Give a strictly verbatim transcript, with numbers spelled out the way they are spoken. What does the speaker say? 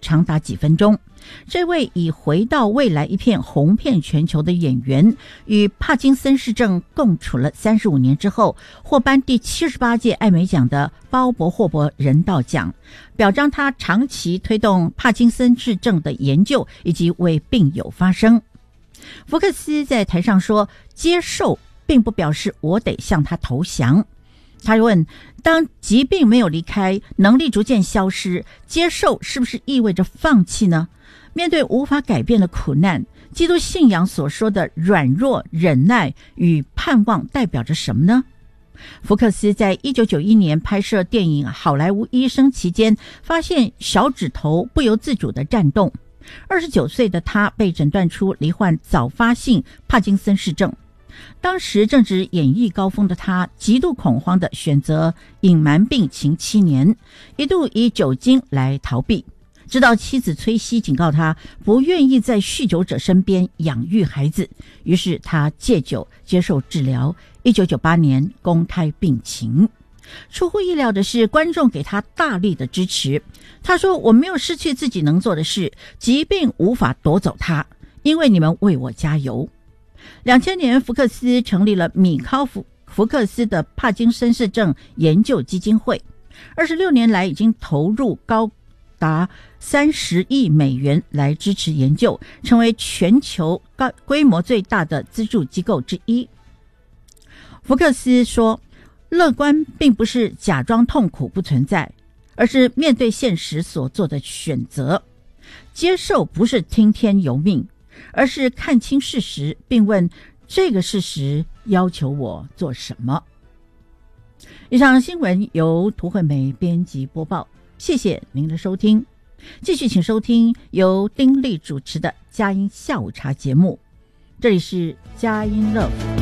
长达几分钟。这位以回到未来一片红遍全球的演员，与帕金森氏症共处了三十五年之后，获颁第七十八届艾美奖的鲍勃霍伯人道奖，表彰他长期推动帕金森氏症的研究以及为病友发声。福克斯在台上说，接受并不表示我得向他投降。他问，当疾病没有离开，能力逐渐消失，接受是不是意味着放弃呢？面对无法改变的苦难，基督信仰所说的软弱、忍耐与盼望代表着什么呢？福克斯在一九九一年拍摄电影《好莱坞医生》期间，发现小指头不由自主地颤动。二十九岁的他被诊断出罹患早发性帕金森氏症。当时正值演艺高峰的他，极度恐慌地选择隐瞒病情七年，一度以酒精来逃避。直到妻子崔西警告他不愿意在酗酒者身边养育孩子，于是他戒酒接受治疗。一九九八年公开病情。出乎意料的是，观众给他大力的支持。他说，我没有失去自己能做的事，疾病无法夺走他，因为你们为我加油。两千年，福克斯成立了米考福福克斯的帕金森氏症研究基金会，二十六年来已经投入高达三十亿美元来支持研究，成为全球高规模最大的资助机构之一。福克斯说，乐观并不是假装痛苦不存在，而是面对现实所做的选择。接受不是听天由命，而是看清事实，并问这个事实要求我做什么。以上新闻由涂惠美编辑播报，谢谢您的收听。继续请收听由丁莉主持的佳音下午茶节目，这里是佳音乐。